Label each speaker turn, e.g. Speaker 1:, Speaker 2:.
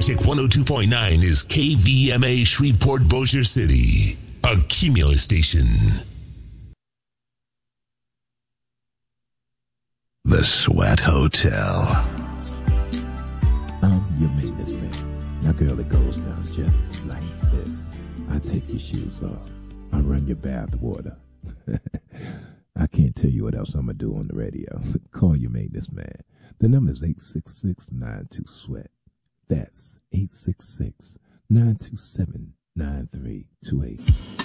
Speaker 1: Magic 102.9 is KVMA Shreveport Bossier City, a Cumulus station. The Sweat Hotel.
Speaker 2: Your maintenance man. Now, girl, it goes down just like this. I take your shoes off. I run your bath water. I can't tell you what else I'm going to do on the radio. Call your maintenance man. The number is 866-92-SWEAT. That's 866-927-9328.